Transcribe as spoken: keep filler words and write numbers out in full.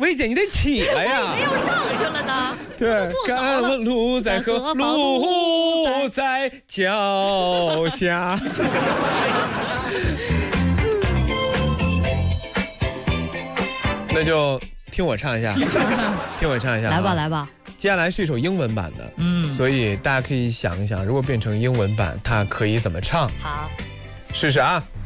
薇姐，你得起来呀！ 没有上去了呢。 对，赶了路在河，路在脚下。那就听我唱一下，听我唱一下。 来吧，来吧。 接下来是一首英文版的， 嗯， 所以大家可以想一想，如果变成英文版，它可以怎么唱？ 好， 试试啊。